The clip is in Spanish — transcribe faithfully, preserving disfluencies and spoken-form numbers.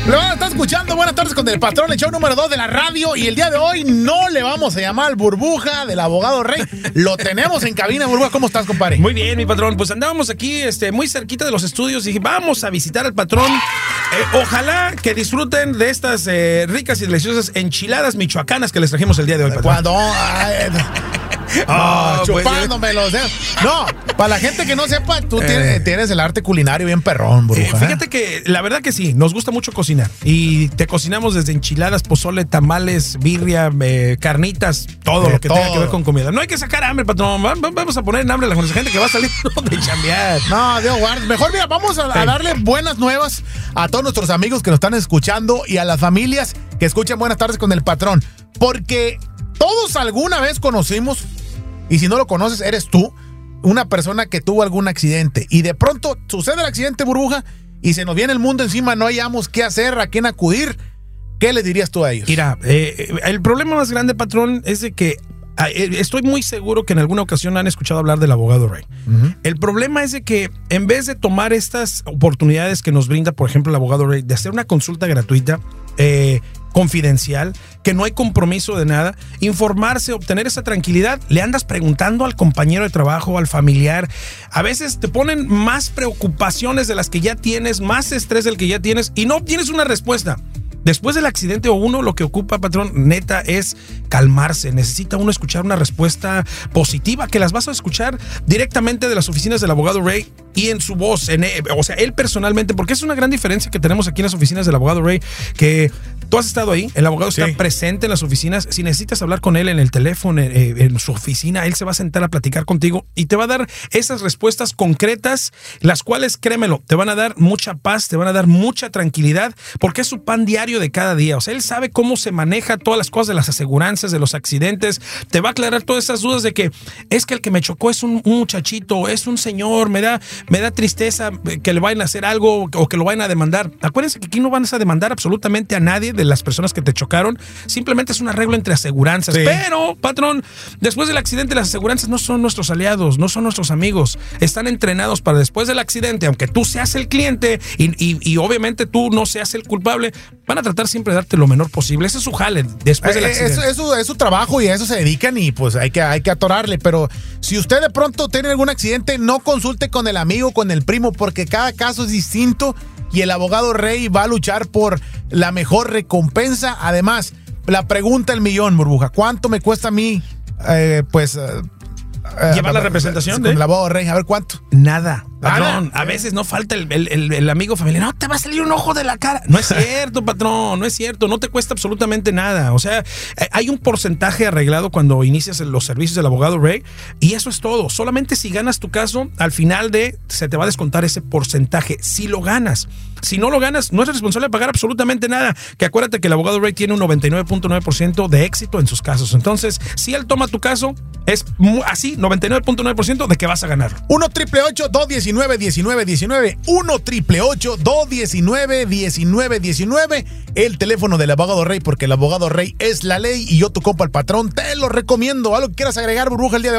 Lo está escuchando, buenas tardes con el patrón, el show número dos de la radio. Y el día de hoy no le vamos a llamar al Burbuja del abogado Rey. Lo tenemos en cabina. Burbuja, ¿cómo estás, compadre? Muy bien, mi patrón. Pues andábamos aquí este, muy cerquita de los estudios y dije, vamos a visitar al patrón. Eh, ojalá que disfruten de estas eh, ricas y deliciosas enchiladas michoacanas que les trajimos el día de hoy, patrón. Cuando... Ay, Oh, no, chupándome los dedos. No, para la gente que no sepa, tú eh. tienes, tienes el arte culinario bien perrón, Burbuja. Eh, fíjate que la verdad que sí, nos gusta mucho cocinar. Y te cocinamos desde enchiladas, pozole, tamales, birria, eh, carnitas, todo eh, lo que todo. tenga que ver con comida. No hay que sacar hambre, patrón. Vamos a poner en hambre a la gente que va a salir de chambear. No, Dios guarde. Mejor, mira, vamos a, a darle buenas nuevas a todos nuestros amigos que nos están escuchando y a las familias que escuchan Buenas Tardes con el Patrón. Porque todos alguna vez conocimos, y si no lo conoces, eres tú, una persona que tuvo algún accidente. Y de pronto sucede el accidente, Burbuja, y se nos viene el mundo encima, no hayamos qué hacer, a quién acudir. ¿Qué le dirías tú a ellos? Mira, eh, el problema más grande, patrón, es de que eh, estoy muy seguro que en alguna ocasión han escuchado hablar del abogado Rey. Uh-huh. El problema es de que en vez de tomar estas oportunidades que nos brinda, por ejemplo, el abogado Rey, de hacer una consulta gratuita, eh, confidencial, que no hay compromiso de nada, informarse, obtener esa tranquilidad, le andas preguntando al compañero de trabajo, al familiar, a veces te ponen más preocupaciones de las que ya tienes, más estrés del que ya tienes y no obtienes una respuesta. Después del accidente, uno lo que ocupa, patrón, neta, es calmarse. Necesita uno escuchar una respuesta positiva, que las vas a escuchar directamente de las oficinas del abogado Rey y en su voz, en, o sea, él personalmente, porque es una gran diferencia que tenemos aquí en las oficinas del abogado Rey, que tú has estado ahí, el abogado sí. está presente en las oficinas. Si necesitas hablar con él en el teléfono, en, en su oficina, él se va a sentar a platicar contigo y te va a dar esas respuestas concretas, las cuales, créemelo, te van a dar mucha paz, te van a dar mucha tranquilidad, porque es su pan diario de cada día. O sea, él sabe cómo se maneja todas las cosas de las aseguranzas, de los accidentes. Te va a aclarar todas esas dudas de que es que el que me chocó es un, un muchachito, es un señor, me da, me da tristeza que le vayan a hacer algo o que lo vayan a demandar. Acuérdense que aquí no van a demandar absolutamente a nadie de las personas que te chocaron. Simplemente es un arreglo entre aseguranzas. Sí. Pero, patrón, después del accidente las aseguranzas no son nuestros aliados, no son nuestros amigos. Están entrenados para después del accidente, aunque tú seas el cliente y, y, y obviamente tú no seas el culpable, van a tratar siempre de darte lo menor posible. Ese es su jale después del accidente. Es, es, su, es su trabajo y a eso se dedican y pues hay que, hay que atorarle. Pero si usted de pronto tiene algún accidente, no consulte con el amigo, con el primo, porque cada caso es distinto y el abogado Rey va a luchar por la mejor recompensa. Además, la pregunta del millón, Burbuja, ¿cuánto me cuesta a mí eh, pues... Eh, ¿Llevar la representación de? de? El abogado Rey, a ver cuánto. Nada. Patrón, a veces no falta el, el, el, el amigo familiar. No, te va a salir un ojo de la cara. No es cierto, patrón, no es cierto. No te cuesta absolutamente nada. O sea, hay un porcentaje arreglado cuando inicias los servicios del abogado Rey y eso es todo. Solamente si ganas tu caso, al final de se te va a descontar ese porcentaje. Si lo ganas. Si no lo ganas, no eres responsable de pagar absolutamente nada. Que acuérdate que el abogado Rey tiene un noventa y nueve punto nueve por ciento de éxito en sus casos. Entonces, si él toma tu caso, es así, noventa y nueve punto nueve por ciento de que vas a ganar. uno triple ocho dos diecinueve diecinueve diecinueve uno triple ocho dos diecinueve diecinueve diecinueve el teléfono del abogado Rey, porque el abogado Rey es la ley y yo, tu compa el patrón, te lo recomiendo. ¿Algo que quieras agregar, Burbuja, el día de hoy?